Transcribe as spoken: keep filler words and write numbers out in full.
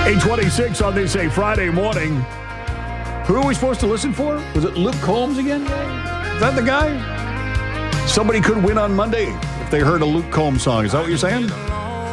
eight twenty-six on this a Friday morning. Who are we supposed to listen for? Was it Luke Combs again? Is that the guy? Somebody could win on Monday if they heard a Luke Combs song. Is that what you're saying?